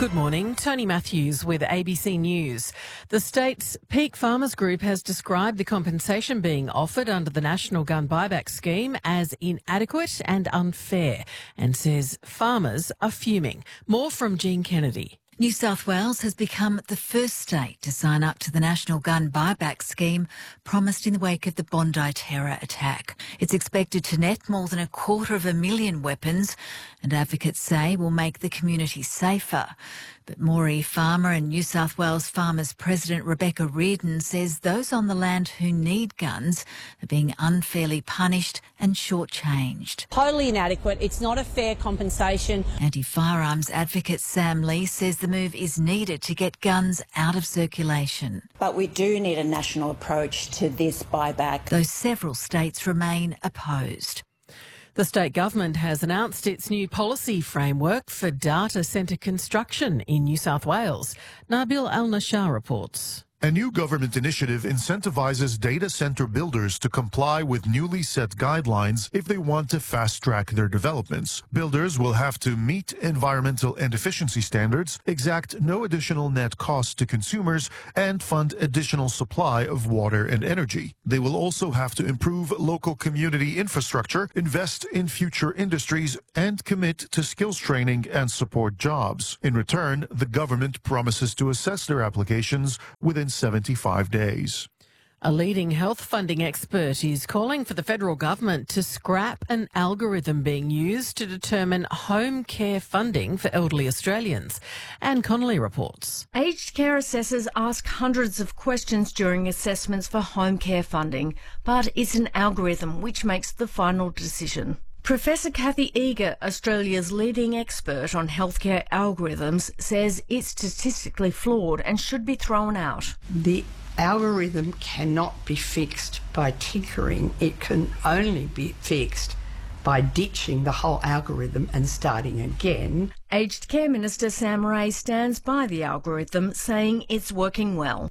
Good morning. Tony Matthews with ABC News. The state's Peak Farmers Group has described the compensation being offered under the National Gun Buyback Scheme as inadequate and unfair and says farmers are fuming. More from Jean Kennedy. New South Wales has become the first state to sign up to the National Gun Buyback Scheme promised in the wake of the Bondi terror attack. It's expected to net more than 250,000 weapons and advocates say will make the community safer. But Moree farmer and New South Wales Farmers President Rebecca Reardon says those on the land who need guns are being unfairly punished and shortchanged. Totally inadequate. It's not a fair compensation. Anti-firearms advocate Sam Lee says the move is needed to get guns out of circulation. But we do need a national approach to this buyback. Though several states remain opposed. The state government has announced its new policy framework for data centre construction in New South Wales. Nabil Al-Nashar reports. A new government initiative incentivizes data center builders to comply with newly set guidelines if they want to fast-track their developments. Builders will have to meet environmental and efficiency standards, exact no additional net cost to consumers, and fund additional supply of water and energy. They will also have to improve local community infrastructure, invest in future industries, and commit to skills training and support jobs. In return, the government promises to assess their applications within 75 days. A leading health funding expert is calling for the federal government to scrap an algorithm being used to determine home care funding for elderly Australians. Anne Connolly reports. Aged care assessors ask hundreds of questions during assessments for home care funding, but it's an algorithm which makes the final decision. Professor Kathy Eager, Australia's leading expert on healthcare algorithms, says it's statistically flawed and should be thrown out. The algorithm cannot be fixed by tinkering. It can only be fixed by ditching the whole algorithm and starting again. Aged Care Minister Sam Ray stands by the algorithm, saying it's working well.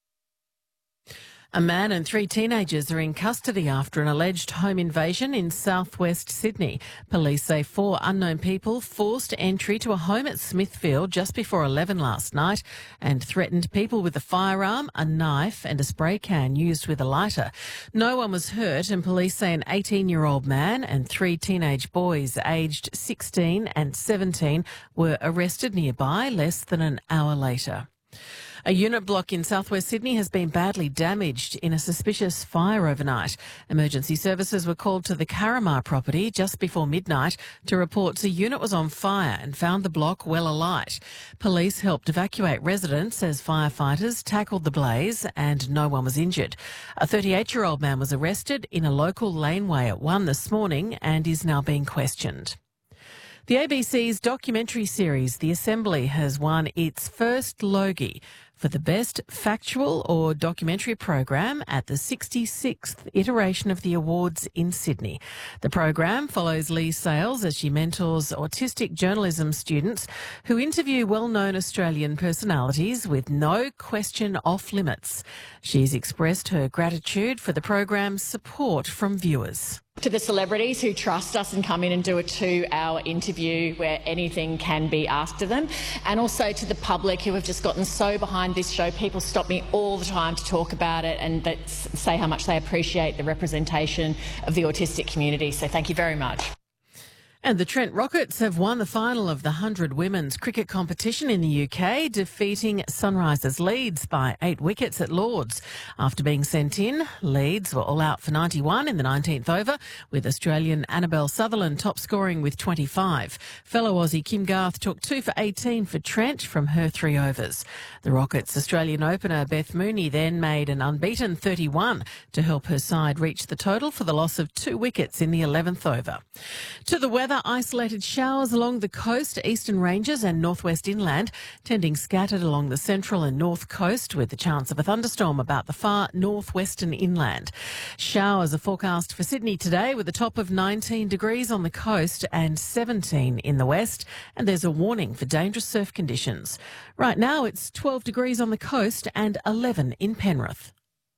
A man and 3 teenagers are in custody after an alleged home invasion in southwest Sydney. Police say 4 unknown people forced entry to a home at Smithfield just before 11 last night and threatened people with a firearm, a knife and a spray can used with a lighter. No one was hurt and police say an 18-year-old man and 3 teenage boys aged 16 and 17 were arrested nearby less than an hour later. A unit block in southwest Sydney has been badly damaged in a suspicious fire overnight. Emergency services were called to the Caramar property just before midnight to report a unit was on fire and found the block well alight. Police helped evacuate residents as firefighters tackled the blaze and no one was injured. A 38-year-old man was arrested in a local laneway at 1 this morning and is now being questioned. The ABC's documentary series, The Assembly, has won its first Logie for the best factual or documentary program at the 66th iteration of the awards in Sydney. The program follows Lee Sales as she mentors autistic journalism students who interview well-known Australian personalities with no question off limits. She's expressed her gratitude for the program's support from viewers. To the celebrities who trust us and come in and do a 2-hour interview where anything can be asked of them, and also to the public who have just gotten so behind this show. People stop me all the time to talk about it and say how much they appreciate the representation of the autistic community. So thank you very much. And the Trent Rockets have won the final of the 100 women's cricket competition in the UK, defeating Sunrisers Leeds by 8 wickets at Lords. After being sent in, Leeds were all out for 91 in the 19th over, with Australian Annabelle Sutherland top scoring with 25. Fellow Aussie Kim Garth took 2 for 18 for Trent from her 3 overs. The Rockets' Australian opener Beth Mooney then made an unbeaten 31 to help her side reach the total for the loss of 2 wickets in the 11th over. To the weather, isolated showers along the coast, eastern ranges and northwest inland, tending scattered along the central and north coast with the chance of a thunderstorm about the far northwestern inland. Showers are forecast for Sydney today with a top of 19 degrees on the coast and 17 in the west, and there's a warning for dangerous surf conditions. Right now it's 12 degrees on the coast and 11 in Penrith.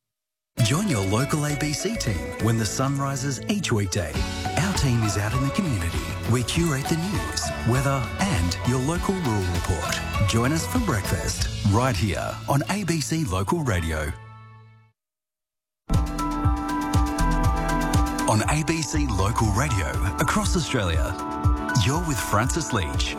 Join your local ABC team when the sun rises each weekday. Our team is out in the community We curate the news, weather and your local rural report. Join us for breakfast right here on ABC Local Radio. On ABC Local Radio across Australia, you're with Francis Leach.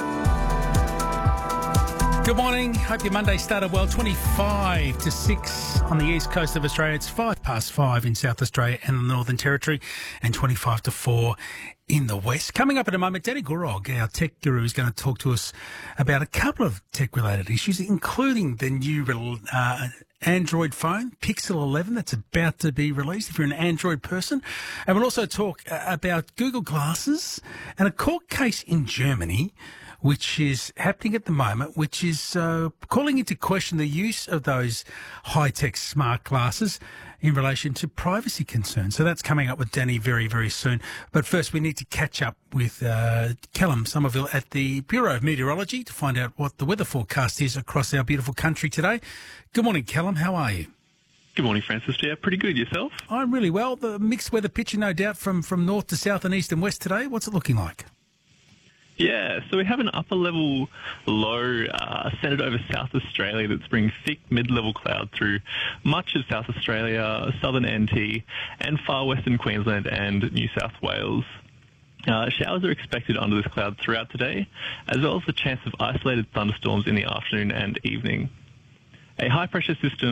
Good morning. Hope your Monday started well. 25 to 6 on the east coast of Australia. It's 5:05 in South Australia and the Northern Territory, and 25 to 4 in the west. Coming up in a moment, Danny Gurog, our tech guru, is going to talk to us about a couple of tech-related issues, including the new Android phone, Pixel 11, that's about to be released if you're an Android person. And we'll also talk about Google Glasses and a court case in Germany, which is happening at the moment, which is calling into question the use of those high-tech smart glasses in relation to privacy concerns. So that's coming up with Danny very, very soon. But first, we need to catch up with Callum Somerville at the Bureau of Meteorology to find out what the weather forecast is across our beautiful country today. Good morning, Callum. How are you? Good morning, Francis. Yeah, pretty good. Yourself? I'm really well. The mixed weather picture, no doubt, from north to south and east and west today. What's it looking like? Yeah, so we have an upper-level low centred over South Australia that's bringing thick mid-level cloud through much of South Australia, southern NT, and far western Queensland and New South Wales. Showers are expected under this cloud throughout today, as well as the chance of isolated thunderstorms in the afternoon and evening. A high-pressure system